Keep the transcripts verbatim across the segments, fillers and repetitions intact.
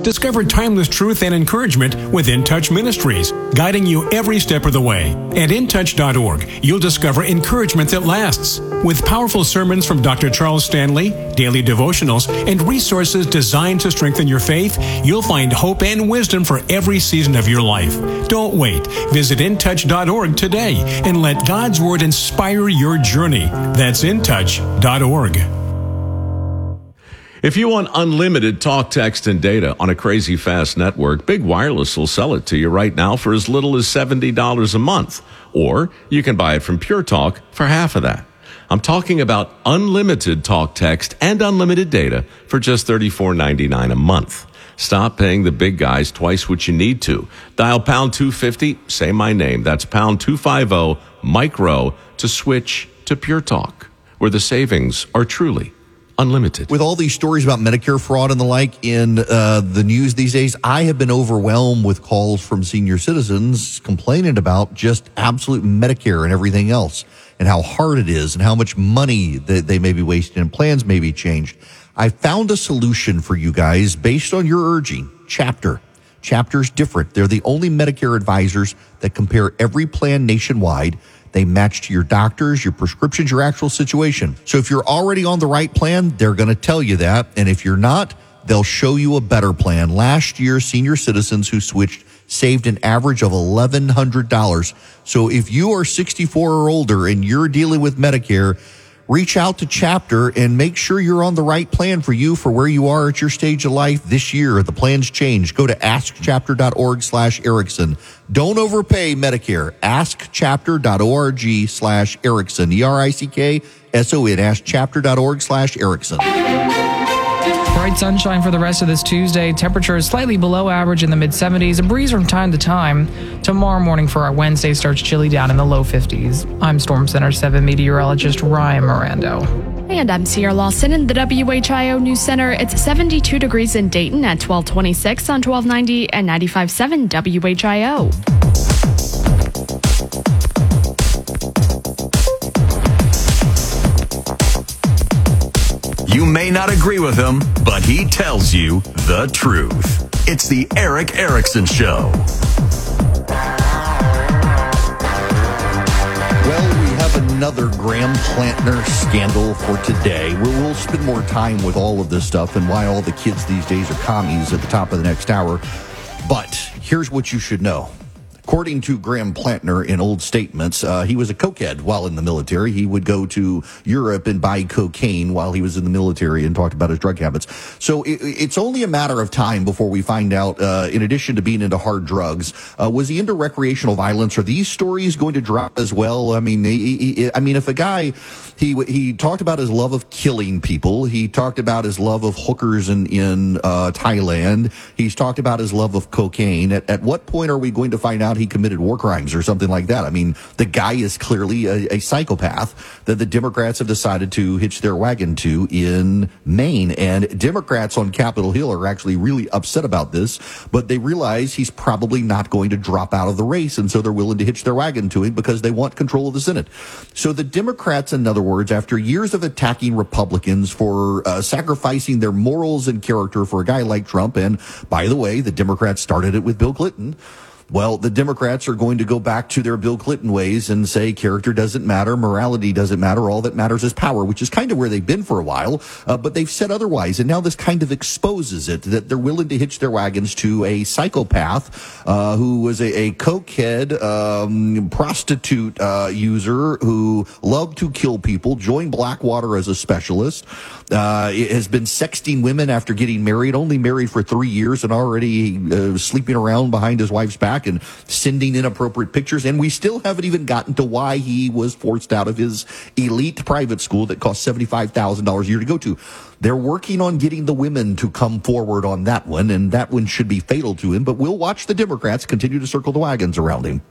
Discover timeless truth and encouragement with In Touch Ministries, guiding you every step of the way. At in touch dot org, you'll discover encouragement that lasts. With powerful sermons from Doctor Charles Stanley, daily devotionals, and resources designed to strengthen your faith, you'll find hope and wisdom for every season of your life. Don't wait. Visit in touch dot org today and let God's Word inspire your journey. That's in touch dot org. If you want unlimited talk, text, and data on a crazy fast network, Big Wireless will sell it to you right now for as little as seventy dollars a month. Or you can buy it from Pure Talk for half of that. I'm talking about unlimited talk, text, and unlimited data for just thirty-four ninety-nine a month. Stop paying the big guys twice what you need to. Dial pound two fifty, say my name. That's pound two fifty, micro, to switch to Pure Talk, where the savings are truly unlimited. With all these stories about Medicare fraud and the like in uh, the news these days, I have been overwhelmed with calls from senior citizens complaining about just absolute Medicare and everything else, and how hard it is and how much money that they may be wasting and plans may be changed. I found a solution for you guys based on your urging. Chapter. Chapter's different. They're the only Medicare advisors that compare every plan nationwide. They match to your doctors, your prescriptions, your actual situation. So if you're already on the right plan, they're going to tell you that. And if you're not, they'll show you a better plan. Last year, senior citizens who switched saved an average of eleven hundred dollars. So if you are sixty-four or older and you're dealing with Medicare, reach out to Chapter and make sure you're on the right plan for you for where you are at your stage of life this year. The plans change. Go to ask chapter dot org slash Erickson. Don't overpay Medicare. ask chapter dot org slash Erickson. E R I C K S O N. ask chapter dot org slash Erickson. Bright sunshine for the rest of this Tuesday. Temperature is slightly below average in the mid seventies. A breeze from time to time. Tomorrow morning for our Wednesday starts chilly down in the low fifties. I'm Storm Center seven meteorologist Ryan Mirando. And I'm Sierra Lawson in the W H I O News Center. It's seventy-two degrees in Dayton at twelve twenty-six on twelve ninety and ninety-five point seven W H I O. You may not agree with him, but he tells you the truth. It's the Erick Erickson Show. Well, we have another Graham Plantner scandal for today. We'll, we'll spend more time with all of this stuff and why all the kids these days are commies at the top of the next hour. But here's what you should know. According to Graham Plantner in old statements, uh, he was a cokehead while in the military. He would go to Europe and buy cocaine while he was in the military and talked about his drug habits. So it, it's only a matter of time before we find out, uh, in addition to being into hard drugs, uh, was he into recreational violence? Are these stories going to drop as well? I mean, he, he, I mean, if a guy, he he talked about his love of killing people. He talked about his love of hookers in, in uh, Thailand. He's talked about his love of cocaine. At, at what point are we going to find out he committed war crimes or something like that? I mean, the guy is clearly a, a psychopath that the Democrats have decided to hitch their wagon to in Maine. And Democrats on Capitol Hill are actually really upset about this, but they realize he's probably not going to drop out of the race. And so they're willing to hitch their wagon to him because they want control of the Senate. So the Democrats, in other words, after years of attacking Republicans for uh, sacrificing their morals and character for a guy like Trump, and by the way, the Democrats started it with Bill Clinton. Well, the Democrats are going to go back to their Bill Clinton ways and say character doesn't matter, morality doesn't matter, all that matters is power, which is kind of where they've been for a while, uh, but they've said otherwise, and now this kind of exposes it, that they're willing to hitch their wagons to a psychopath uh, who was a, a cokehead, um, prostitute uh, user who loved to kill people, joined Blackwater as a specialist, uh, has been sexting women after getting married, only married for three years and already uh, sleeping around behind his wife's back and sending inappropriate pictures. And we still haven't even gotten to why he was forced out of his elite private school that cost seventy-five thousand dollars a year to go to. They're working on getting the women to come forward on that one, and that one should be fatal to him. But we'll watch the Democrats continue to circle the wagons around him.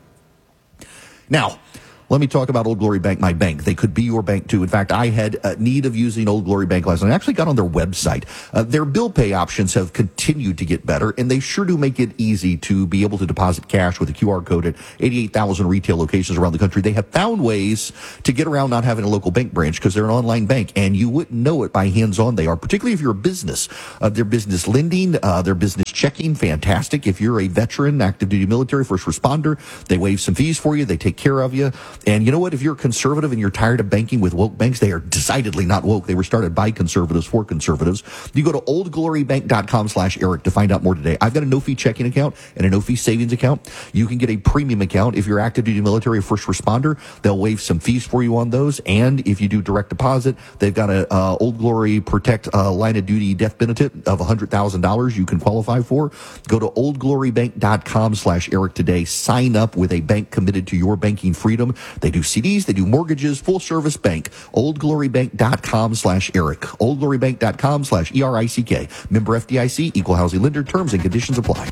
Now, let me talk about Old Glory Bank, my bank. They could be your bank, too. In fact, I had uh, need of using Old Glory Bank last night. I actually got on their website. Uh, their bill pay options have continued to get better, and they sure do make it easy to be able to deposit cash with a Q R code at eighty-eight thousand retail locations around the country. They have found ways to get around not having a local bank branch because they're an online bank, and you wouldn't know it by hands-on they are, particularly if you're a business. Uh, their business lending, uh, their business checking, fantastic. If you're a veteran, active duty military, first responder, they waive some fees for you. They take care of you. And you know what? If you're a conservative and you're tired of banking with woke banks, they are decidedly not woke. They were started by conservatives for conservatives. You go to oldglorybank.com slash Eric to find out more today. I've got a no-fee checking account and a no-fee savings account. You can get a premium account. If you're active duty military or first responder, they'll waive some fees for you on those. And if you do direct deposit, they've got a uh, Old Glory Protect uh, line of duty death benefit of one hundred thousand dollars you can qualify for. Go to oldglorybank.com slash Eric today. Sign up with a bank committed to your banking freedom. They do C Ds, they do mortgages, full service bank. oldglorybank.com slash Eric. oldglorybank.com slash E R I C K. Member F D I C, equal housing lender. Terms and conditions apply.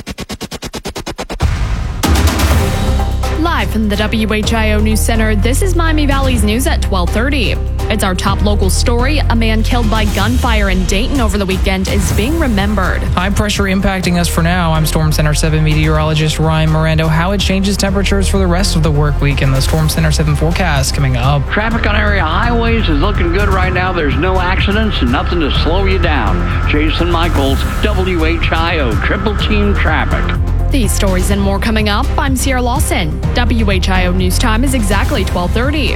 Live from the W H I O News Center, this is Miami Valley's news at twelve thirty. It's our top local story. A man killed by gunfire in Dayton over the weekend is being remembered. High pressure impacting us for now. I'm Storm Center seven meteorologist Ryan Mirando. How it changes temperatures for the rest of the work week in the Storm Center seven forecast coming up. Traffic on area highways is looking good right now. There's no accidents and nothing to slow you down. Jason Michaels, W H I O Triple Team Traffic. These stories and more coming up. I'm Sierra Lawson. W H I O News Time is exactly twelve thirty.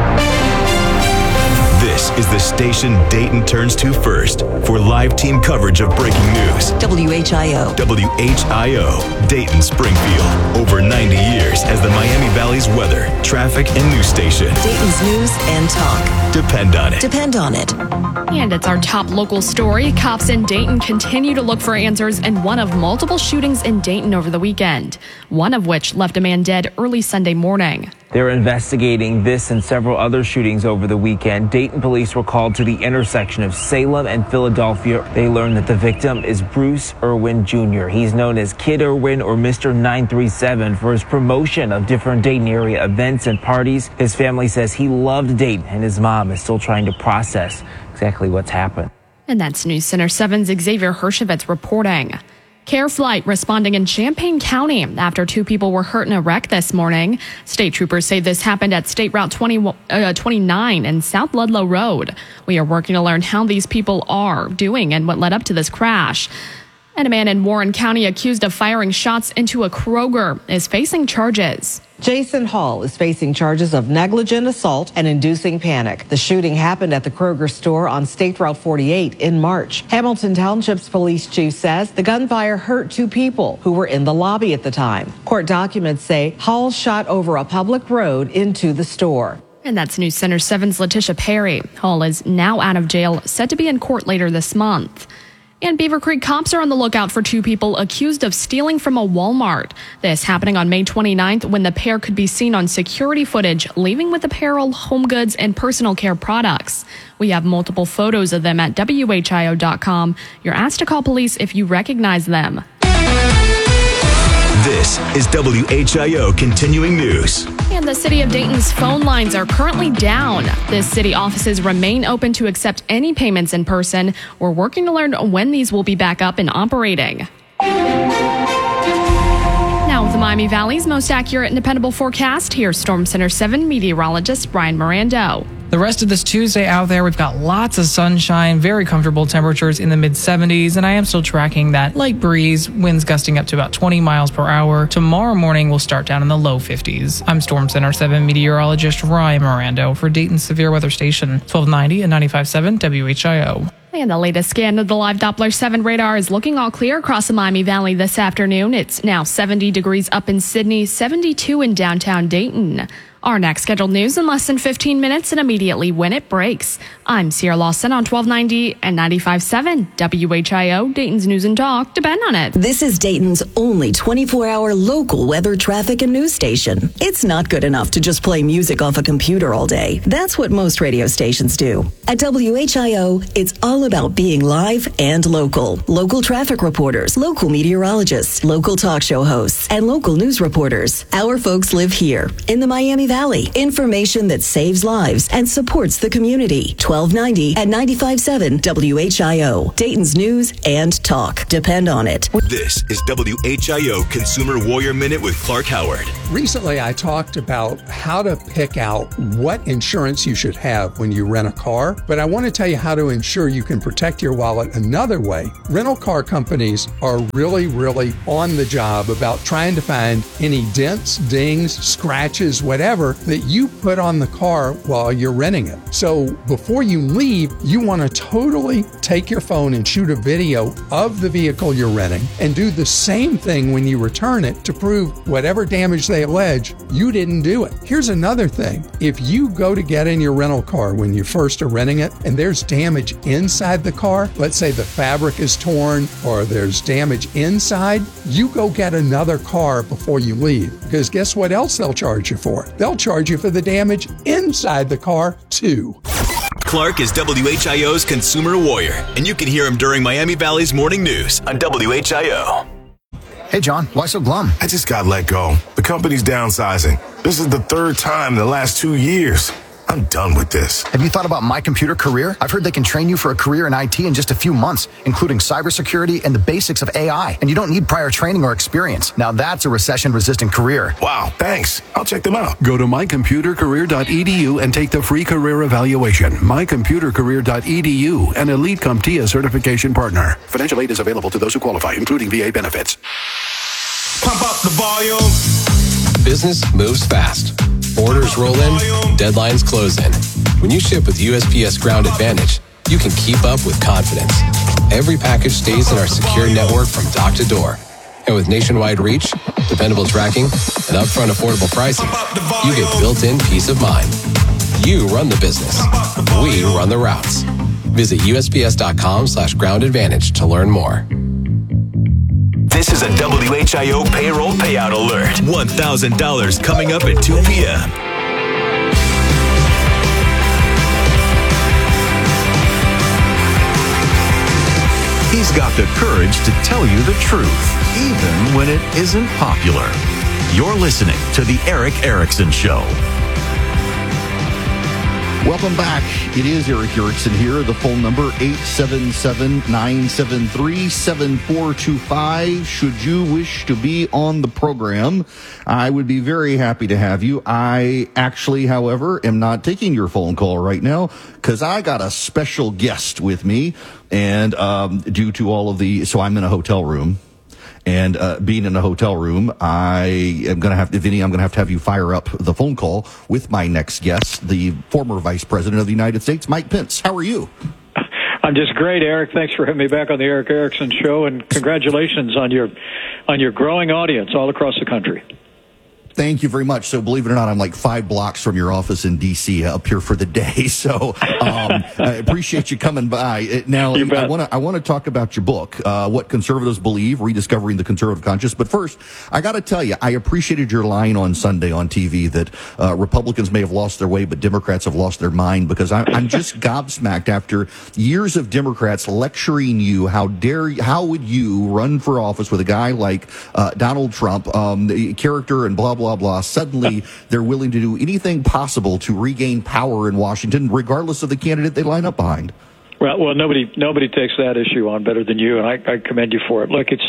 This is the station Dayton turns to first for live team coverage of breaking news. W H I O. W H I O, Dayton Springfield. Over ninety years as the Miami Valley's weather, traffic, and news station. Dayton's news and talk. Depend on it. Depend on it. And it's our top local story. Cops in Dayton continue to look for answers in one of multiple shootings in Dayton over the weekend, one of which left a man dead early Sunday morning. They're investigating this and several other shootings over the weekend. Dayton police were called to the intersection of Salem and Philadelphia. They learned that the victim is Bruce Irwin Junior He's known as Kid Irwin or Mister nine three seven for his promotion of different Dayton area events and parties. His family says he loved Dayton, and his mom is still trying to process exactly what's happened. And that's News Center seven's Xavier Hershevitz reporting. Care Flight responding in Champaign County after two people were hurt in a wreck this morning. State troopers say this happened at State Route twenty, uh, twenty-nine and South Ludlow Road. We are working to learn how these people are doing and what led up to this crash. And a man in Warren County accused of firing shots into a Kroger is facing charges. Jason Hall is facing charges of negligent assault and inducing panic. The shooting happened at the Kroger store on State Route forty-eight in March. Hamilton Township's police chief says the gunfire hurt two people who were in the lobby at the time. Court documents say Hall shot over a public road into the store. And that's News Center seven's Letitia Perry. Hall is now out of jail, set to be in court later this month. And Beaver Creek cops are on the lookout for two people accused of stealing from a Walmart. This happening on May twenty-ninth when the pair could be seen on security footage leaving with apparel, home goods, and personal care products. We have multiple photos of them at W H I O dot com. You're asked to call police if you recognize them. This is W H I O Continuing News. And the city of Dayton's phone lines are currently down. The city offices remain open to accept any payments in person. We're working to learn when these will be back up and operating. Now with the Miami Valley's most accurate and dependable forecast, here's Storm Center seven meteorologist Brian Mirando. The rest of this Tuesday out there, we've got lots of sunshine, very comfortable temperatures in the mid seventies, and I am still tracking that light breeze, winds gusting up to about twenty miles per hour. Tomorrow morning, we'll start down in the low fifties. I'm Storm Center seven meteorologist Ryan Mirando for Dayton's Severe Weather Station, twelve ninety and ninety-five point seven W H I O. And the latest scan of the live Doppler seven radar is looking all clear across the Miami Valley this afternoon. It's now seventy degrees up in Sydney, seventy-two in downtown Dayton. Our next scheduled news in less than fifteen minutes and immediately when it breaks. I'm Sierra Lawson on twelve ninety and ninety-five point seven W H I O, Dayton's News and Talk. Depend on it. This is Dayton's only twenty-four hour local weather, traffic, and news station. It's not good enough to just play music off a computer all day. That's what most radio stations do. At W H I O, it's all about being live and local. Local traffic reporters, local meteorologists, local talk show hosts, and local news reporters. Our folks live here in the Miami Valley. Information that saves lives and supports the community. twelve ninety and ninety-five point seven W H I O. Dayton's News and Talk. Depend on it. This is W H I O Consumer Warrior Minute with Clark Howard. Recently, I talked about how to pick out what insurance you should have when you rent a car, but I want to tell you how to ensure you can protect your wallet another way. Rental car companies are really, really on the job about trying to find any dents, dings, scratches, whatever that you put on the car while you're renting it. So before you leave, you want to totally take your phone and shoot a video of the vehicle you're renting and do the same thing when you return it to prove whatever damage they allege, you didn't do it. Here's another thing. If you go to get in your rental car when you first are renting it and there's damage inside the car, let's say the fabric is torn or there's damage inside, you go get another car before you leave. Because guess what else they'll charge you for? They'll charge you for the damage inside the car too. Clark is W H I O's Consumer Warrior, and you can hear him during Miami Valley's Morning News on W H I O. Hey, John, why so glum? I just got let go. The company's downsizing. This is the third time in the last two years. I'm done with this. Have you thought about My Computer Career? I've heard they can train you for a career in I T in just a few months, including cybersecurity and the basics of A I. And you don't need prior training or experience. Now that's a recession-resistant career. Wow, thanks. I'll check them out. Go to my computer career dot e d u and take the free career evaluation. my computer career dot e d u, an Elite CompTIA certification partner. Financial aid is available to those who qualify, including V A benefits. Pump up the volume. Business moves fast. Orders roll in, deadlines close in. When you ship with U S P S Ground Advantage, you can keep up with confidence. Every package stays in our secure network from dock to door. And with nationwide reach, dependable tracking, and upfront affordable pricing, you get built-in peace of mind. You run the business. We run the routes. Visit U S P S dot com slash ground advantage to learn more. This is a W H I O payroll payout alert. one thousand dollars coming up at two p.m. He's got the courage to tell you the truth, even when it isn't popular. You're listening to The Eric Erickson Show. Welcome back. It is Eric Erickson here. The phone number eight seven seven, nine seven three, seven four two five. Should you wish to be on the program, I would be very happy to have you. I actually, however, am not taking your phone call right now because I got a special guest with me, and um, due to all of the, so I'm in a hotel room. And uh, being in a hotel room, I am going to have to, Vinny, I'm going to have to have you fire up the phone call with my next guest, the former Vice President of the United States, Mike Pence. How are you? I'm just great, Eric. Thanks for having me back on the Eric Erickson Show, and congratulations on your on your growing audience all across the country. Thank you very much. So believe it or not, I'm like five blocks from your office in D C up here for the day. So um, I appreciate you coming by. Now, I want to I want to talk about your book, uh, What Conservatives Believe, Rediscovering the Conservative Conscience. But first, I got to tell you, I appreciated your line on Sunday on T V that uh, Republicans may have lost their way, but Democrats have lost their mind, because I'm, I'm just gobsmacked after years of Democrats lecturing you. How dare you, how would you run for office with a guy like uh, Donald Trump, um, the character and blah, blah, blah, blah. Suddenly, they're willing to do anything possible to regain power in Washington, regardless of the candidate they line up behind. Well, well, nobody nobody takes that issue on better than you, and I, I commend you for it. Look, it's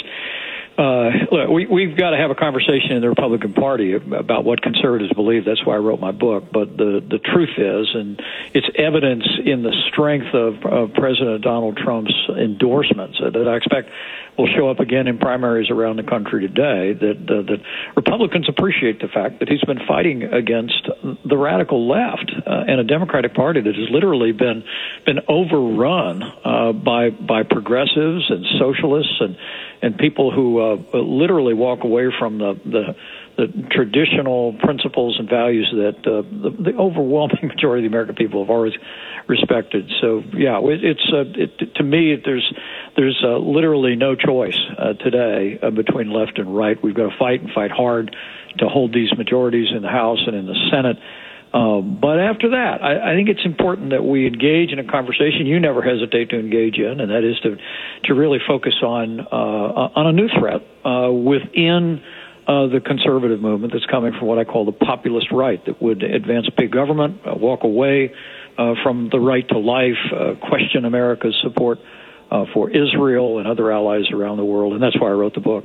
uh, look, we, we've got to have a conversation in the Republican Party about what conservatives believe. That's why I wrote my book. But the, the truth is, and it's evidence in the strength of, of President Donald Trump's endorsements uh, that I expect will show up again in primaries around the country today, that uh, that Republicans appreciate the fact that he's been fighting against the radical left uh, and a Democratic Party that has literally been been overrun uh, by by progressives and socialists and and people who uh, literally walk away from the the the traditional principles and values that uh, the, the overwhelming majority of the American people have always respected. So, yeah, it, it's uh, it, to me, there's there's uh, literally no choice uh, today uh, between left and right. We've got to fight and fight hard to hold these majorities in the House and in the Senate. Um, but after that, I, I think it's important that we engage in a conversation you never hesitate to engage in, and that is to to really focus on uh, on a new threat uh, within uh, the conservative movement that's coming from what I call the populist right, that would advance big government, uh, walk away uh, from the right to life, uh, question America's support uh, for Israel and other allies around the world. And that's why I wrote the book.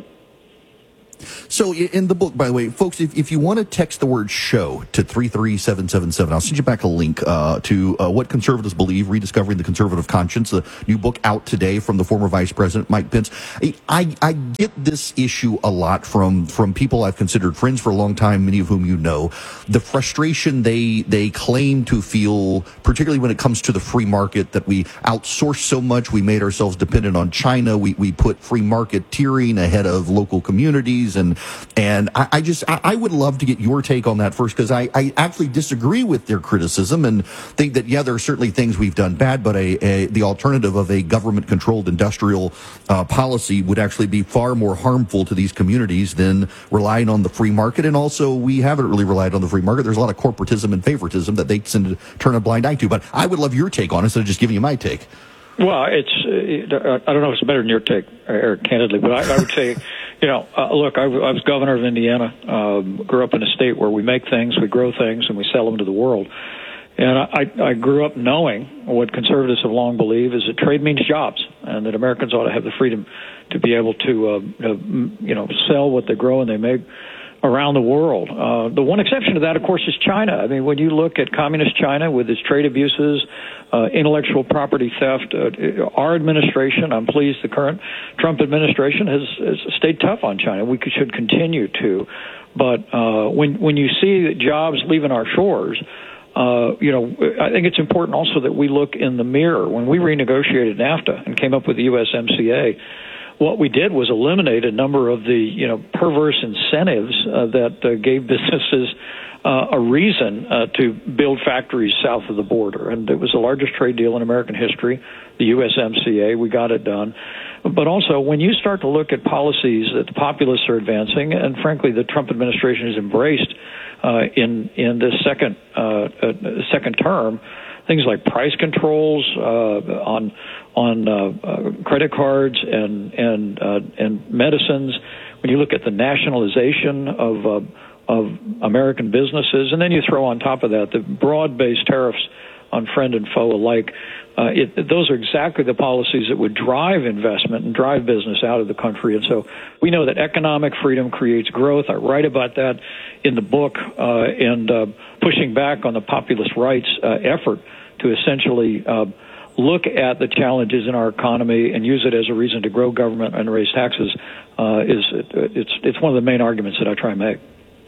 So in the book, by the way, folks, if, if you want to text the word show to three three seven seven seven, I'll send you back a link uh, to uh, What Conservatives Believe, Rediscovering the Conservative Conscience, the new book out today from the former Vice President Mike Pence. I, I get this issue a lot from, from people I've considered friends for a long time, many of whom you know. The frustration they, they claim to feel, particularly when it comes to the free market, that we outsource so much, we made ourselves dependent on China, we, we put free market tiering ahead of local communities. And and I, I just I, I would love to get your take on that first, because I, I actually disagree with their criticism and think that, yeah, there are certainly things we've done bad, but a, a the alternative of a government-controlled industrial uh, policy would actually be far more harmful to these communities than relying on the free market. And also, we haven't really relied on the free market. There's a lot of corporatism and favoritism that they tend to turn a blind eye to. But I would love your take on it instead of just giving you my take. Well, it's uh, I don't know if it's better than your take, Eric, candidly, but I, I would say, you know, uh, look, I, I was governor of Indiana, um, grew up in a state where we make things, we grow things, and we sell them to the world. And I, I grew up knowing what conservatives have long believed is that trade means jobs, and that Americans ought to have the freedom to be able to, uh, you know, sell what they grow and they make around the world. Uh, the one exception to that, of course, is China. I mean, when you look at communist China with its trade abuses, uh, intellectual property theft, uh, our administration, I'm pleased the current Trump administration has, has stayed tough on China. We could, should continue to. But uh, when when you see jobs leaving our shores, uh, you know, I think it's important also that we look in the mirror. When we renegotiated NAFTA and came up with the U S M C A, what we did was eliminate a number of the, you know, perverse incentives uh, that uh, gave businesses uh, a reason uh, to build factories south of the border. And it was the largest trade deal in American history, the U S M C A. We got it done. But also, when you start to look at policies that the populists are advancing, and frankly, the Trump administration has embraced uh, in in this second uh, uh, second term, things like price controls uh, on on uh, uh, credit cards and and uh, and medicines. When you look at the nationalization of uh, of American businesses, and then you throw on top of that the broad-based tariffs on friend and foe alike, uh, it, those are exactly the policies that would drive investment and drive business out of the country. And so we know that economic freedom creates growth. I write about that in the book, uh, and uh, pushing back on the populist right's uh, effort to essentially uh, look at the challenges in our economy and use it as a reason to grow government and raise taxes uh, is it's it's one of the main arguments that I try and make.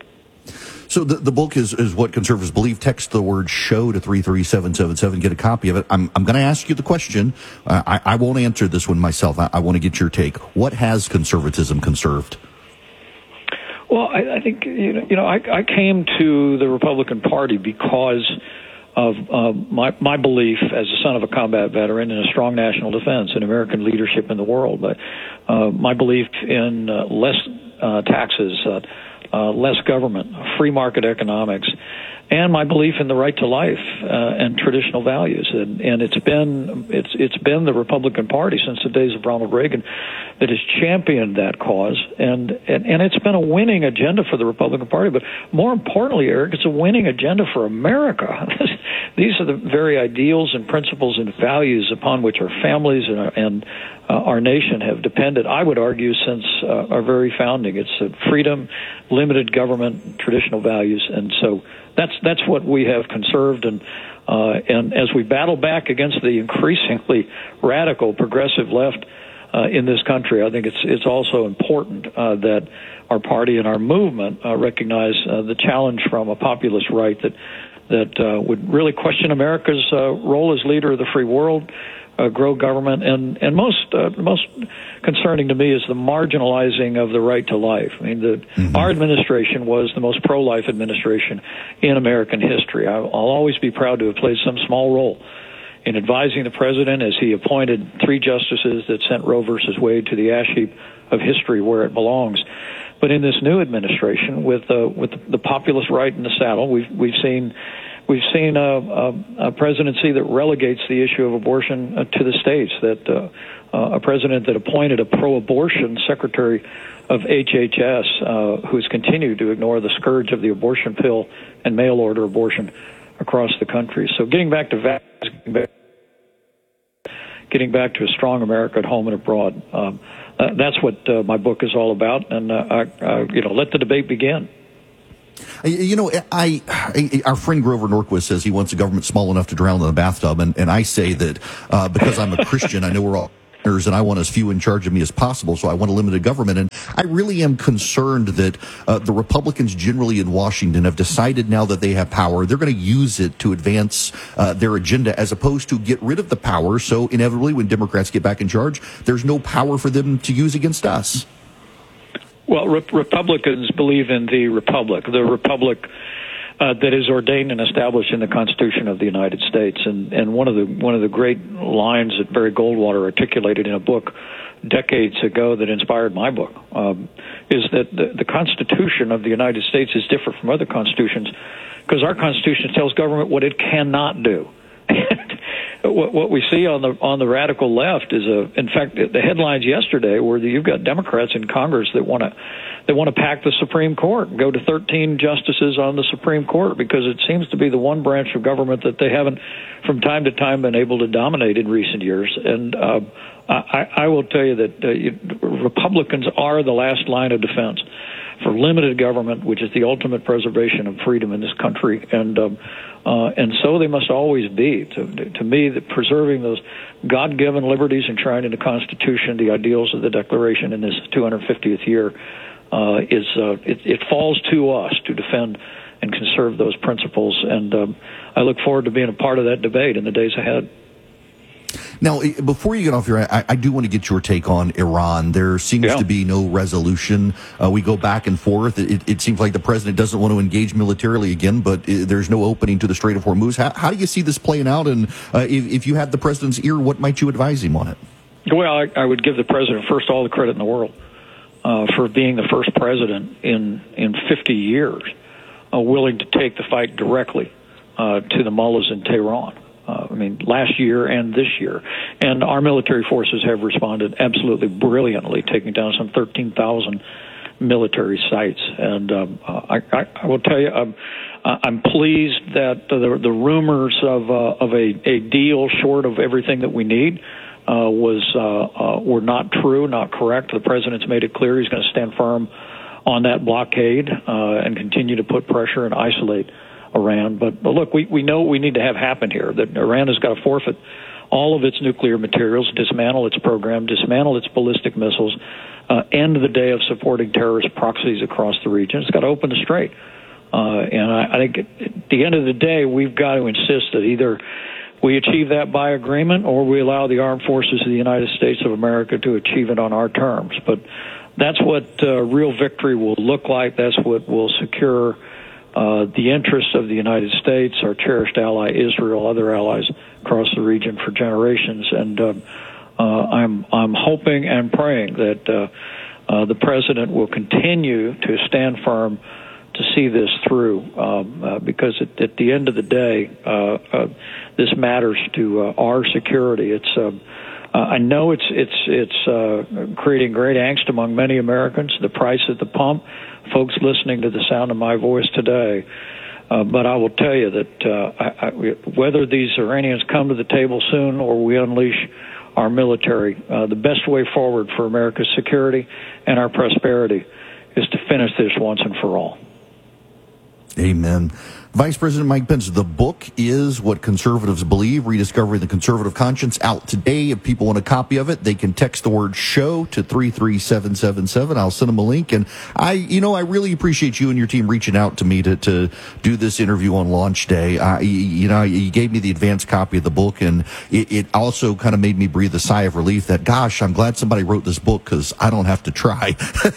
So the, the book is, is What Conservatives Believe. Text the word show to three three seven seven seven. Get a copy of it. I'm, I'm going to ask you the question. Uh, I, I won't answer this one myself. I, I want to get your take. What has conservatism conserved? Well, I, I think, you know, you know I, I came to the Republican Party because of uh, my, my belief as the son of a combat veteran in a strong national defense and American leadership in the world. But uh, my belief in uh, less uh, taxes, uh, Uh, less government, free market economics, and my belief in the right to life uh, and traditional values. And, and it's been it's it's been the Republican Party since the days of Ronald Reagan that has championed that cause, and, and, and it's been a winning agenda for the Republican Party. But more importantly, Eric, it's a winning agenda for America. These are the very ideals and principles and values upon which our families and our, and uh, our nation have depended, I would argue, since uh, our very founding. It's uh, freedom, limited government, traditional values, and so that's that's what we have conserved. And uh, and as we battle back against the increasingly radical progressive left uh, in this country, I think it's it's also important uh, that our party and our movement uh, recognize uh, the challenge from a populist right that that uh, would really question America's uh, role as leader of the free world. Uh, grow government, and and most uh, most concerning to me is the marginalizing of the right to life. I mean, the, mm-hmm. our administration was the most pro-life administration in American history. I, I'll always be proud to have played some small role in advising the president as he appointed three justices that sent Roe versus Wade to the ash heap of history where it belongs. But in this new administration, with uh, with the populist right in the saddle, we've we've seen we've seen a, a, a presidency that relegates the issue of abortion uh, to the states, that uh, uh, a president that appointed a pro-abortion secretary of H H S uh, who's continued to ignore the scourge of the abortion pill and mail-order abortion across the country. So getting back to vaccines, getting back, getting back to a strong America at home and abroad, um, uh, that's what uh, my book is all about. And, uh, I, uh, you know, let the debate begin. You know, I, I our friend Grover Norquist says he wants a government small enough to drown in the bathtub, and, and I say that uh, because I'm a Christian, I know we're all sinners, and I want as few in charge of me as possible, so I want a limited government. And I really am concerned that uh, the Republicans generally in Washington have decided now that they have power, they're going to use it to advance uh, their agenda as opposed to get rid of the power, so inevitably when Democrats get back in charge, there's no power for them to use against us. Well, re- Republicans believe in the republic, the republic uh, that is ordained and established in the Constitution of the United States. And, and one of the one of the great lines that Barry Goldwater articulated in a book decades ago that inspired my book um, is that the, the Constitution of the United States is different from other constitutions because our Constitution tells government what it cannot do. What, what we see on the on the radical left is a. In fact, the headlines yesterday were that you've got Democrats in Congress that want to they want to pack the Supreme Court, go to thirteen justices on the Supreme Court because it seems to be the one branch of government that they haven't, from time to time, been able to dominate in recent years. And uh, I, I will tell you that uh, you, Republicans are the last line of defense for limited government, which is the ultimate preservation of freedom in this country. And um, uh, and so they must always be. To, to me, the preserving those God-given liberties enshrined in the Constitution, the ideals of the Declaration in this two hundred fiftieth year, uh, is uh, it, it falls to us to defend and conserve those principles. And um, I look forward to being a part of that debate in the days ahead. Now, before you get off here, I, I do want to get your take on Iran. There seems yeah. to be no resolution. Uh, we go back and forth. It, it seems like the president doesn't want to engage militarily again, but there's no opening to the Strait of Hormuz. How, how do you see this playing out? And uh, if, if you had the president's ear, what might you advise him on it? Well, I, I would give the president first all the credit in the world uh, for being the first president in, in fifty years uh, willing to take the fight directly uh, to the mullahs in Tehran. Uh, I mean, last year and this year. And our military forces have responded absolutely brilliantly, taking down some thirteen thousand military sites. And um, uh, I, I, I will tell you, I'm, I'm pleased that the, the rumors of, uh, of a, a deal short of everything that we need uh, was uh, uh, were not true, not correct. The president's made it clear he's going to stand firm on that blockade uh, and continue to put pressure and isolate Iran. But, but look, we, we know what we need to have happen here, that Iran has got to forfeit all of its nuclear materials, dismantle its program, dismantle its ballistic missiles, uh, end the day of supporting terrorist proxies across the region. It's got to open the strait. Uh, and I, I think at the end of the day, we've got to insist that either we achieve that by agreement or we allow the armed forces of the United States of America to achieve it on our terms. But that's what uh, real victory will look like. That's what will secure Uh, the interests of the United States, our cherished ally Israel, other allies across the region for generations, and uh, uh, I'm I'm hoping and praying that uh, uh, the president will continue to stand firm to see this through, um, uh, because at, at the end of the day, uh, uh, this matters to uh, our security. It's uh, uh, I know it's it's it's uh, creating great angst among many Americans. The price at the pump. Folks listening to the sound of my voice today, uh, but I will tell you that uh, I, I, whether these Iranians come to the table soon or we unleash our military, uh, the best way forward for America's security and our prosperity is to finish this once and for all. Amen. Vice President Mike Pence, the book is What Conservatives Believe, Rediscovering the Conservative Conscience, out today. If people want a copy of it, they can text the word show to three three seven seven seven. I'll send them a link. And I, you know, I really appreciate you and your team reaching out to me to, to do this interview on launch day. I, you know, you gave me the advanced copy of the book, and it, it also kind of made me breathe a sigh of relief that, gosh, I'm glad somebody wrote this book because I don't have to try.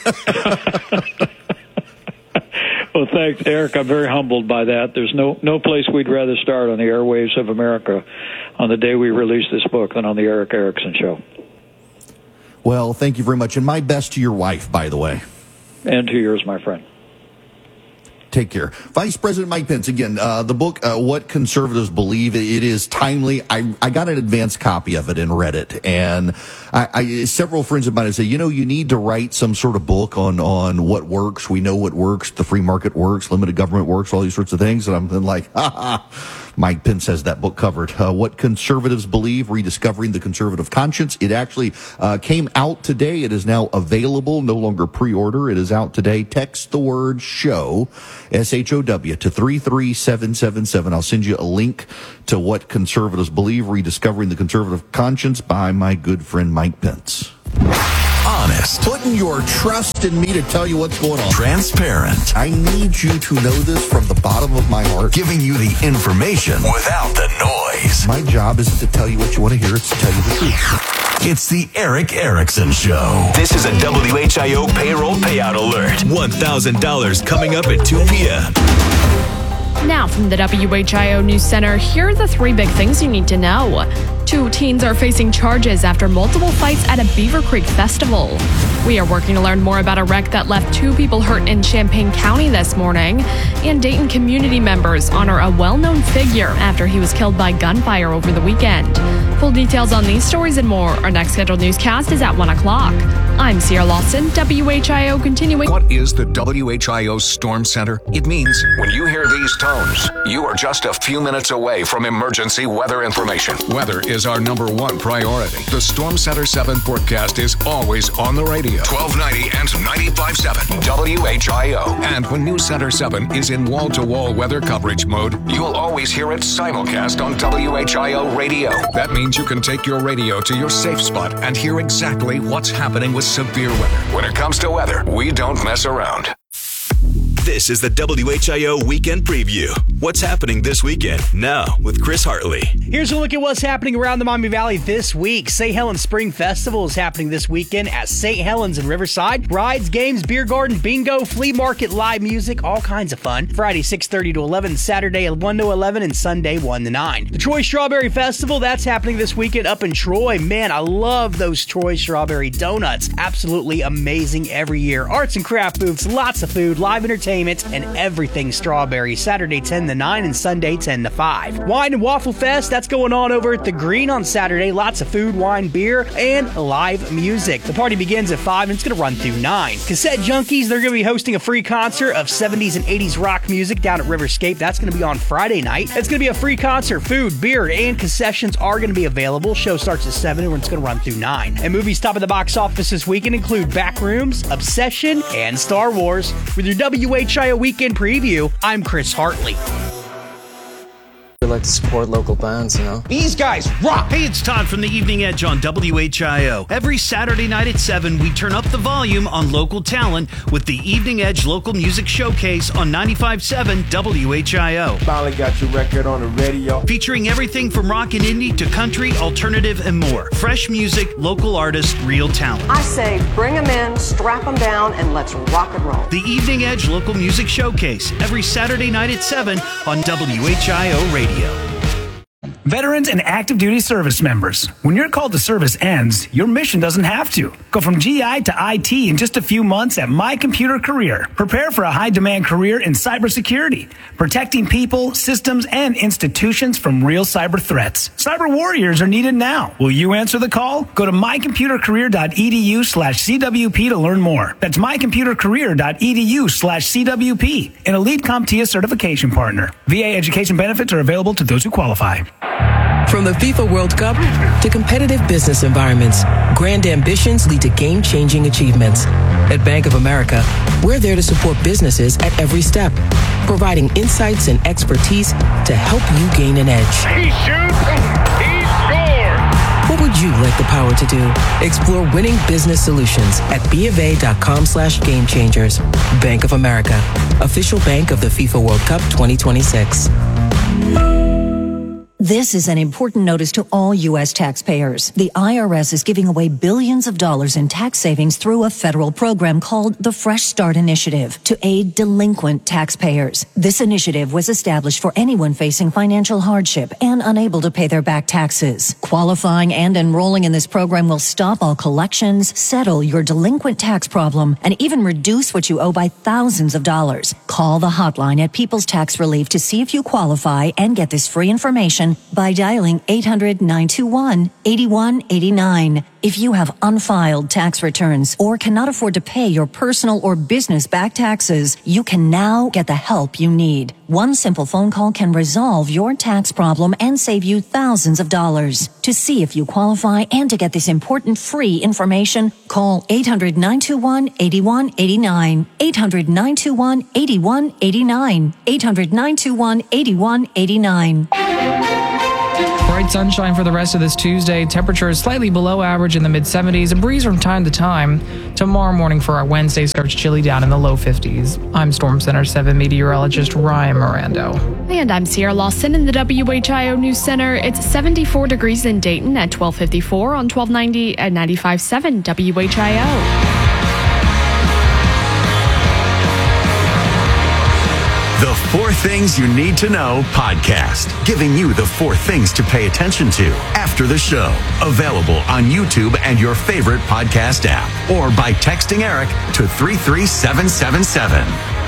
Well, thanks, Eric. I'm very humbled by that. There's no no place we'd rather start on the airwaves of America on the day we release this book than on the Eric Erickson Show. Well, thank you very much. And my best to your wife, by the way. And to yours, my friend. Take care. Vice President Mike Pence, again, uh, the book, uh, What Conservatives Believe, it is timely. I, I got an advanced copy of it and read it. And I, I, several friends of mine have said, you know, you need to write some sort of book on, on what works. We know what works. The free market works. Limited government works. All these sorts of things. And I'm like, ha ha. Mike Pence has that book covered. Uh, What Conservatives Believe, Rediscovering the Conservative Conscience. It actually uh, came out today. It is now available, no longer pre-order. It is out today. Text the word SHOW, S H O W, to three three seven seven seven. I'll send you a link to What Conservatives Believe, Rediscovering the Conservative Conscience by my good friend Mike Pence. Honest. Putting your trust in me to tell you what's going on. Transparent. I need you to know this from the bottom of my heart. Giving you the information without the noise. My job isn't to tell you what you want to hear, it's to tell you the truth. It's the Eric Erickson Show. This is a W H I O payroll payout alert. one thousand dollars coming up at two p.m. Now from the W H I O News Center, here are the three big things you need to know. Two teens are facing charges after multiple fights at a Beaver Creek festival. We are working to learn more about a wreck that left two people hurt in Champaign County this morning. And Dayton community members honor a well-known figure after he was killed by gunfire over the weekend. Full details on these stories and more. Our next scheduled newscast is at one o'clock. I'm Sierra Lawson, W H I O continuing. What is the W H I O Storm Center? It means when you hear these tones, you are just a few minutes away from emergency weather information. Weather is our number one priority. The Storm Center seven forecast is always on the radio. twelve ninety and ninety-five point seven W H I O. And when News Center seven is in wall-to-wall weather coverage mode, you'll always hear it simulcast on W H I O radio. That means you can take your radio to your safe spot and hear exactly what's happening with severe weather. When it comes to weather, we don't mess around. This is the W H I O Weekend Preview. What's happening this weekend? Now with Chris Hartley. Here's a look at what's happening around the Miami Valley this week. Saint Helens Spring Festival is happening this weekend at Saint Helens in Riverside. Rides, games, beer garden, bingo, flea market, live music, all kinds of fun. Friday six thirty to eleven, Saturday one to eleven, and Sunday one to nine. The Troy Strawberry Festival, that's happening this weekend up in Troy. Man, I love those Troy Strawberry donuts. Absolutely amazing every year. Arts and craft booths, lots of food, live entertainment, and everything strawberry. Saturday ten to nine and Sunday ten to five. Wine and Waffle Fest, that's going on over at the Green on Saturday. Lots of food, wine, beer, and live music. The party begins at five and it's going to run through nine. Cassette Junkies, they're going to be hosting a free concert of seventies and eighties rock music down at Riverscape. That's going to be on Friday night. It's going to be a free concert. Food, beer, and concessions are going to be available. Show starts at seven and it's going to run through nine. And movies top of the box office this weekend include Backrooms, Obsession, and Star Wars. With your W H I O Weekend Preview, I'm Chris Hartley. We like to support local bands, you know. These guys rock! Hey, it's Todd from the Evening Edge on W H I O. Every Saturday night at seven, we turn up the volume on local talent with the Evening Edge Local Music Showcase on ninety-five point seven W H I O. Finally got your record on the radio. Featuring everything from rock and indie to country, alternative, and more. Fresh music, local artists, real talent. I say bring them in, strap them down, and let's rock and roll. The Evening Edge Local Music Showcase, every Saturday night at seven on W H I O Radio. Veterans and active duty service members, when your call to service ends, your mission doesn't have to. Go from G I to I T in just a few months at My Computer Career. Prepare for a high-demand career in cybersecurity, protecting people, systems, and institutions from real cyber threats. Cyber warriors are needed now. Will you answer the call? Go to mycomputercareer.edu slash CWP to learn more. That's mycomputercareer.edu slash CWP, an elite CompTIA certification partner. V A education benefits are available to those who qualify. From the FIFA World Cup to competitive business environments, grand ambitions lead to game-changing achievements. At Bank of America, we're there to support businesses at every step, providing insights and expertise to help you gain an edge. He shoots, he scores! What would you like the power to do? Explore winning business solutions at BofA.com slash game changers. Bank of America, official bank of the FIFA World Cup twenty twenty-six. This is an important notice to all U S taxpayers. The I R S is giving away billions of dollars in tax savings through a federal program called the Fresh Start Initiative to aid delinquent taxpayers. This initiative was established for anyone facing financial hardship and unable to pay their back taxes. Qualifying and enrolling in this program will stop all collections, settle your delinquent tax problem, and even reduce what you owe by thousands of dollars. Call the hotline at People's Tax Relief to see if you qualify and get this free information by dialing eight hundred, nine two one, eight one eight nine. If you have unfiled tax returns or cannot afford to pay your personal or business back taxes, you can now get the help you need. One simple phone call can resolve your tax problem and save you thousands of dollars. To see if you qualify and to get this important free information, call eight hundred, nine two one, eight one eight nine. eight hundred, nine two one, eight one eight nine. eight hundred, nine two one, eight one eight nine. Bright sunshine for the rest of this Tuesday. Temperature is slightly below average in the mid seventies. A breeze from time to time. Tomorrow morning for our Wednesday starts chilly down in the low fifties. I'm Storm Center seven meteorologist Ryan Mirando. And I'm Sierra Lawson in the W H I O News Center. It's seventy-four degrees in Dayton at twelve fifty-four on twelve ninety at ninety-five point seven W H I O. The Four Things You Need to Know podcast, giving you the four things to pay attention to after the show. Available on YouTube and your favorite podcast app, or by texting Eric to three three seven seven seven.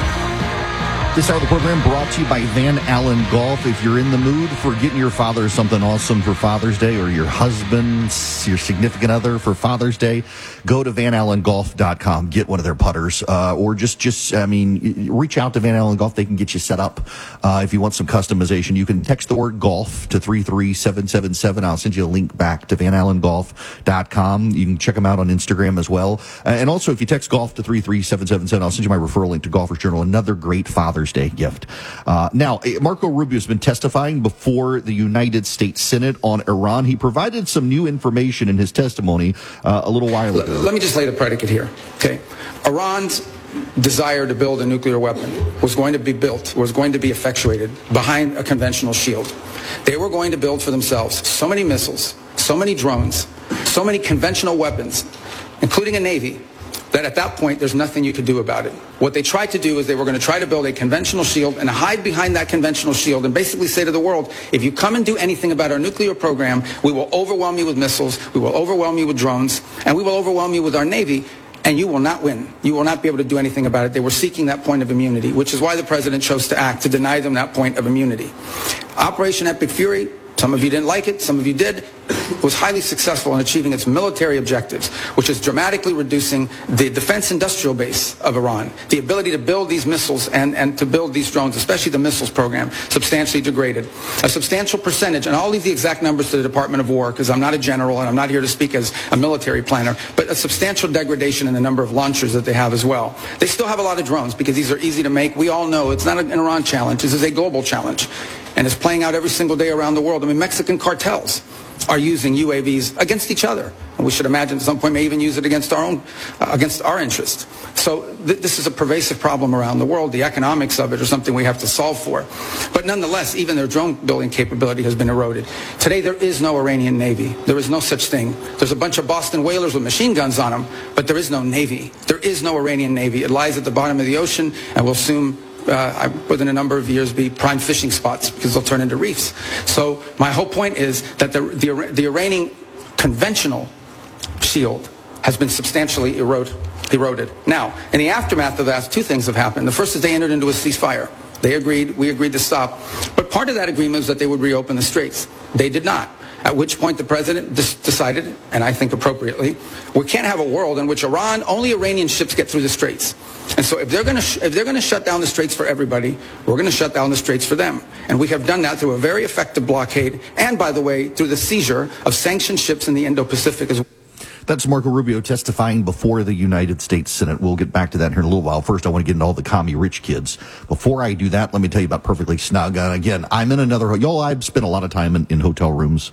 This hour of the program brought to you by Van Allen Golf. If you're in the mood for getting your father something awesome for Father's Day, or your husband, your significant other for Father's Day, go to van allen golf dot com. Get one of their putters, uh, or just, just, I mean, reach out to Van Allen Golf. They can get you set up. Uh, if you want some customization, you can text the word golf to three three seven seven seven. I'll send you a link back to van allen golf dot com. You can check them out on Instagram as well. Uh, and also, if you text golf to three three seven seven seven, I'll send you my referral link to Golfers Journal. Another great Father's Day gift. Uh, now, Marco Rubio has been testifying before the United States Senate on Iran. He provided some new information in his testimony uh, a little while ago. Let me just lay the predicate here. Okay, Iran's desire to build a nuclear weapon was going to be built, was going to be effectuated behind a conventional shield. They were going to build for themselves so many missiles, so many drones, so many conventional weapons, including a navy, that at that point, there's nothing you could do about it. What they tried to do is they were going to try to build a conventional shield and hide behind that conventional shield and basically say to the world, if you come and do anything about our nuclear program, we will overwhelm you with missiles, we will overwhelm you with drones, and we will overwhelm you with our Navy, and you will not win. You will not be able to do anything about it. They were seeking that point of immunity, which is why the president chose to act, to deny them that point of immunity. Operation Epic Fury, some of you didn't like it, some of you did, was highly successful in achieving its military objectives, which is dramatically reducing the defense industrial base of Iran. The ability to build these missiles and, and to build these drones, especially the missiles program, substantially degraded. A substantial percentage, and I'll leave the exact numbers to the Department of War because I'm not a general and I'm not here to speak as a military planner, but a substantial degradation in the number of launchers that they have as well. They still have a lot of drones because these are easy to make. We all know it's not an Iran challenge. This is a global challenge. And it's playing out every single day around the world. I mean, Mexican cartels are using U A Vs against each other. And we should imagine at some point may even use it against our own, uh, against our interests. So th- this is a pervasive problem around the world. The economics of it are something we have to solve for. But nonetheless, even their drone building capability has been eroded. Today, there is no Iranian Navy. There is no such thing. There's a bunch of Boston whalers with machine guns on them, but there is no Navy. There is no Iranian Navy. It lies at the bottom of the ocean and will soon Uh, within a number of years be prime fishing spots because they'll turn into reefs. So my whole point is that the, the, the Iranian conventional shield has been substantially erode, eroded. Now, in the aftermath of that, two things have happened. The first is they entered into a ceasefire. They agreed, we agreed to stop. But part of that agreement was that they would reopen the straits. They did not. At which point the president decided, and I think appropriately, we can't have a world in which Iran, only Iranian ships get through the straits. And so if they're going to sh- if they're going to shut down the straits for everybody, we're going to shut down the straits for them. And we have done that through a very effective blockade, and by the way, through the seizure of sanctioned ships in the Indo-Pacific as well. That's Marco Rubio testifying before the United States Senate. We'll get back to that here in a little while. First, I want to get into all the commie rich kids. Before I do that, let me tell you about Perfectly Snug. Uh, again, I'm in another, y'all, I've spent a lot of time in, in hotel rooms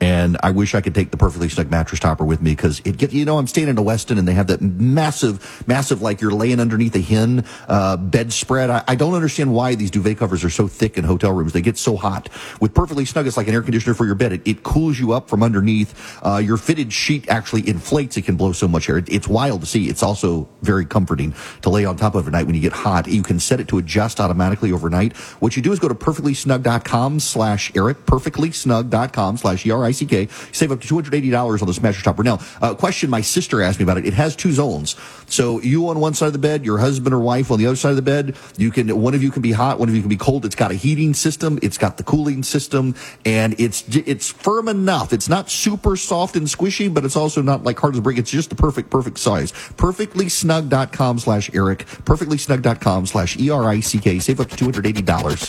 And I wish I could take the Perfectly Snug mattress topper with me because it get, you know, I'm staying in a Westin and they have that massive, massive, like you're laying underneath a hen, uh, bedspread. I, I don't understand why these duvet covers are so thick in hotel rooms. They get so hot. With Perfectly Snug, it's like an air conditioner for your bed. It, it cools you up from underneath. Uh, your fitted sheet actually inflates. It can blow so much air. It, it's wild to see. It's also very comforting to lay on top of at night when you get hot. You can set it to adjust automatically overnight. What you do is go to perfectlysnug.com slash Eric, perfectlysnug.com slash E R I C K. Save up to two hundred eighty dollars on this mattress topper. Now, a uh, question my sister asked me about it. It has two zones. So you on one side of the bed, your husband or wife on the other side of the bed. You can, one of you can be hot, one of you can be cold. It's got a heating system. It's got the cooling system, and it's, it's firm enough. It's not super soft and squishy, but it's also not like hard as a brick. It's just the perfect, perfect size. perfectlysnug.com slash Eric, perfectlysnug.com slash E R I C K. Save up to two hundred eighty dollars.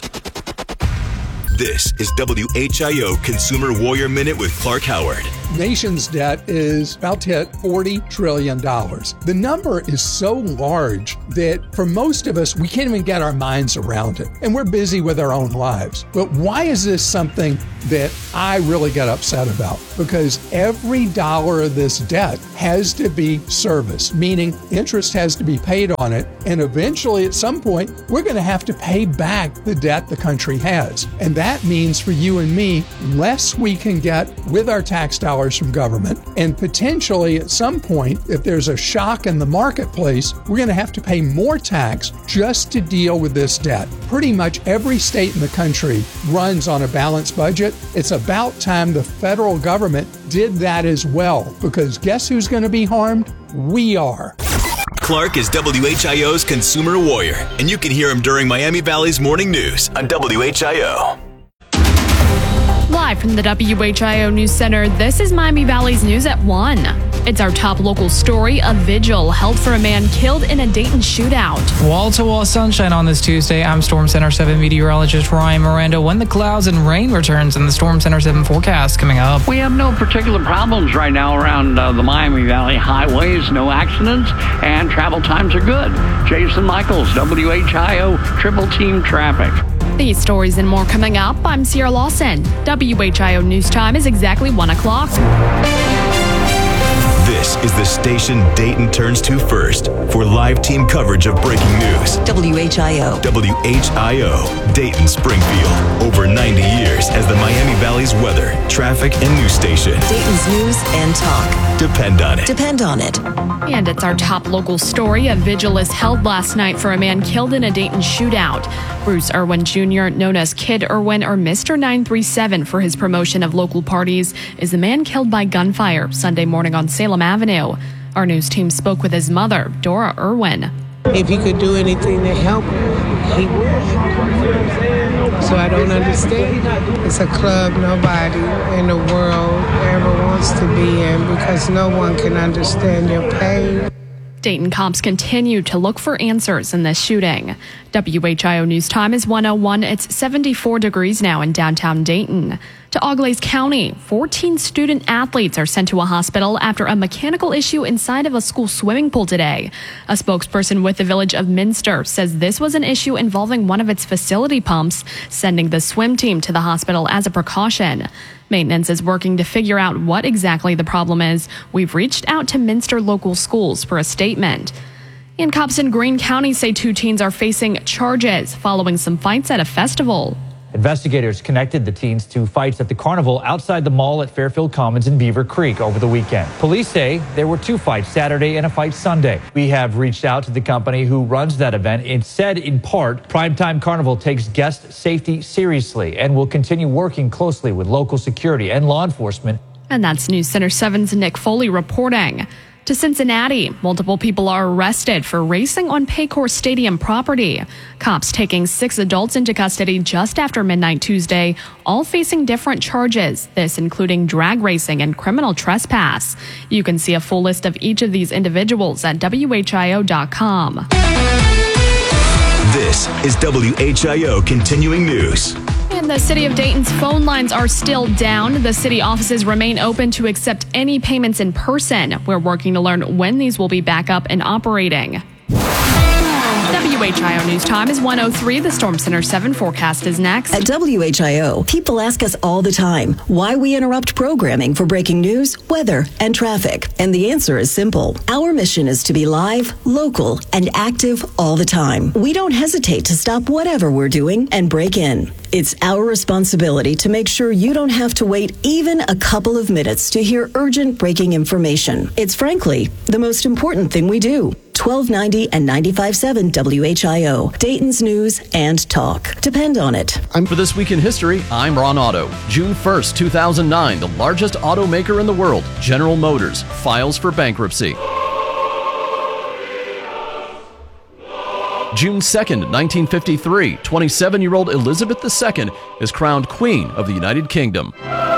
This is W H I O Consumer Warrior Minute with Clark Howard. Nation's debt is about to hit forty trillion dollars. The number is so large that for most of us, we can't even get our minds around it. And we're busy with our own lives. But why is this something that I really get upset about? Because every dollar of this debt has to be serviced, meaning interest has to be paid on it. And eventually, at some point, we're going to have to pay back the debt the country has. And that means for you and me, less we can get with our tax dollars from government. And potentially at some point, if there's a shock in the marketplace, we're going to have to pay more tax just to deal with this debt. Pretty much every state in the country runs on a balanced budget. It's about time the federal government did that as well, because guess who's going to be harmed? We are. Clark is W H I O's Consumer Warrior, and you can hear him during Miami Valley's Morning News on W H I O. Live from the W H I O News Center, this is Miami Valley's News at one. It's our top local story. A vigil held for a man killed in a Dayton shootout. Wall-to-wall sunshine on this Tuesday. I'm Storm Center seven meteorologist Ryan Miranda. When the clouds and rain returns in the Storm Center seven forecast coming up. We have no particular problems right now around uh, the Miami Valley highways. No accidents, and travel times are good. Jason Michaels, W H I O Triple Team Traffic. These stories and more coming up. I'm Sierra Lawson. W H I O News Time is exactly one o'clock. This is the station Dayton turns to first for live team coverage of breaking news. W H I O. W H I O, Dayton Springfield. Over ninety years as the Miami Valley's weather, traffic, and news station. Dayton's news and talk. Depend on it. Depend on it. And it's our top local story. A vigil is held last night for a man killed in a Dayton shootout. Bruce Irwin Junior, known as Kid Irwin or Mister nine three seven for his promotion of local parties, is the man killed by gunfire Sunday morning on Salem Avenue. Our news team spoke with his mother, Dora Irwin. If he could do anything to help, he would. So I don't understand. It's a club nobody in the world ever wants to be in because no one can understand your pain. Dayton cops continue to look for answers in this shooting. W H I O News Time is one oh one. It's seventy-four degrees now in downtown Dayton. To Auglaize County, fourteen student athletes are sent to a hospital after a mechanical issue inside of a school swimming pool today. A spokesperson with the Village of Minster says this was an issue involving one of its facility pumps, sending the swim team to the hospital as a precaution. Maintenance is working to figure out what exactly the problem is. We've reached out to Minster local schools for a statement. And cops in Greene County say two teens are facing charges following some fights at a festival. Investigators connected the teens to fights at the carnival outside the mall at Fairfield Commons in Beaver Creek over the weekend. Police say there were two fights Saturday and a fight Sunday. We have reached out to the company who runs that event. It said in part, Primetime Carnival takes guest safety seriously and will continue working closely with local security and law enforcement. And that's News Center seven's Nick Foley reporting. To Cincinnati, multiple people are arrested for racing on Paycor Stadium property. Cops taking six adults into custody just after midnight Tuesday, all facing different charges, this including drag racing and criminal trespass. You can see a full list of each of these individuals at W H I O dot com. This is W H I O Continuing News. And the city of Dayton's phone lines are still down. The city offices remain open to accept any payments in person. We're working to learn when these will be back up and operating. W H I O News Time is one oh three. The Storm Center seven forecast is next. At W H I O, people ask us all the time why we interrupt programming for breaking news, weather, and traffic. And the answer is simple. Our mission is to be live, local, and active all the time. We don't hesitate to stop whatever we're doing and break in. It's our responsibility to make sure you don't have to wait even a couple of minutes to hear urgent breaking information. It's frankly the most important thing we do. twelve ninety and ninety-five point seven W H I O, Dayton's News and Talk. Depend on it. I'm for This Week in History, I'm Ron Auto. June first, two thousand nine, the largest automaker in the world, General Motors, files for bankruptcy. June second, nineteen fifty-three, twenty-seven-year-old Elizabeth the Second is crowned Queen of the United Kingdom.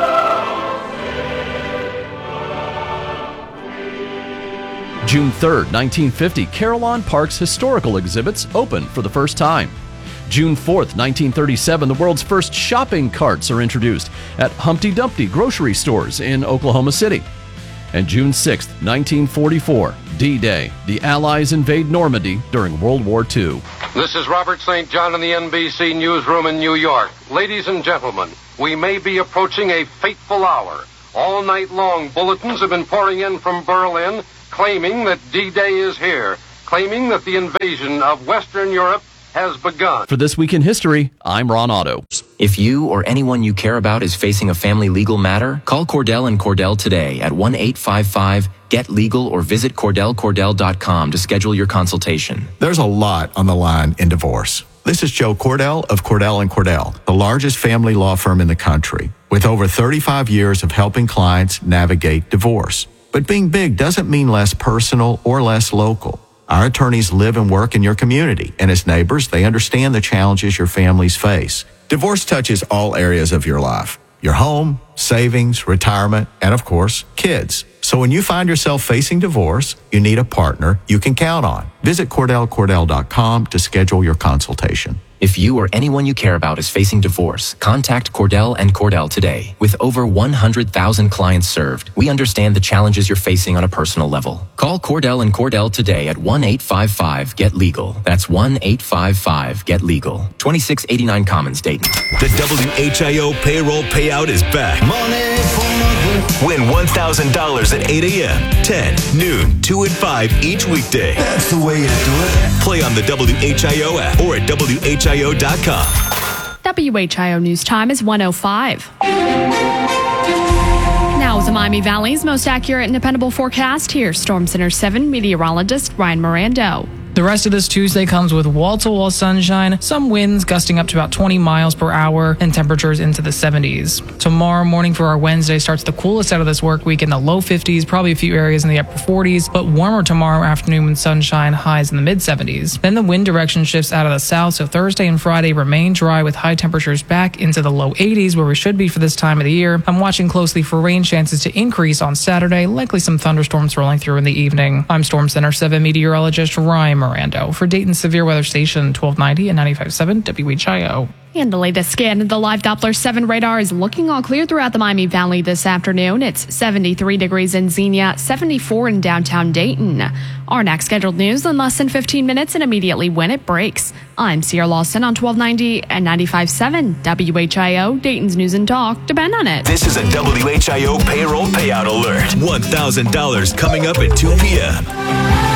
June third, nineteen fifty, Carillon Park's historical exhibits open for the first time. June fourth, nineteen thirty-seven, the world's first shopping carts are introduced at Humpty Dumpty grocery stores in Oklahoma City. And June sixth, nineteen forty-four, D-Day, the Allies invade Normandy during World War Two. This is Robert Saint John in the N B C newsroom in New York. Ladies and gentlemen, we may be approaching a fateful hour. All night long, bulletins have been pouring in from Berlin claiming that D-Day is here, claiming that the invasion of Western Europe has begun. For This Week in History, I'm Ron Auto. If you or anyone you care about is facing a family legal matter, call Cordell and Cordell today at one eight five five get legal or visit Cordell Cordell dot com to schedule your consultation. There's a lot on the line in divorce. This is Joe Cordell of Cordell and Cordell, the largest family law firm in the country, with over thirty-five years of helping clients navigate divorce. But being big doesn't mean less personal or less local. Our attorneys live and work in your community, and as neighbors, they understand the challenges your families face. Divorce touches all areas of your life: your home, savings, retirement, and of course, kids. So when you find yourself facing divorce, you need a partner you can count on. Visit Cordell Cordell dot com to schedule your consultation. If you or anyone you care about is facing divorce, contact Cordell and Cordell today. With over one hundred thousand clients served, we understand the challenges you're facing on a personal level. Call Cordell and Cordell today at one eight five five get legal. That's one eight five five get legal. twenty-six eighty-nine Commons, Dayton. The W H I O payroll payout is back. Money for nothing. Win one thousand dollars at eight a.m., ten, noon, two, and five each weekday. That's the way to do it. Play on the W H I O app or at W H I O dot com. W H I O News Time is one oh five. Now is the Miami Valley's most accurate and dependable forecast. Here's Storm Center seven meteorologist Ryan Mirando. The rest of this Tuesday comes with wall-to-wall sunshine, some winds gusting up to about twenty miles per hour, and temperatures into the seventies. Tomorrow morning for our Wednesday starts the coolest out of this work week in the low fifties, probably a few areas in the upper forties, but warmer tomorrow afternoon with sunshine, highs in the mid-seventies. Then the wind direction shifts out of the south, so Thursday and Friday remain dry with high temperatures back into the low eighties, where we should be for this time of the year. I'm watching closely for rain chances to increase on Saturday, likely some thunderstorms rolling through in the evening. I'm Storm Center seven meteorologist Ryan Mirando for Dayton's Severe Weather Station twelve ninety and ninety-five point seven W H I O. And the latest scan of the live Doppler seven radar is looking all clear throughout the Miami Valley this afternoon. It's seventy-three degrees in Xenia, seventy-four in downtown Dayton. Our next scheduled news in less than fifteen minutes and immediately when it breaks. I'm Sierra Lawson on twelve ninety and ninety-five point seven W H I O, Dayton's News and Talk. Depend on it. This is a W H I O payroll payout alert. one thousand dollars coming up at two p.m.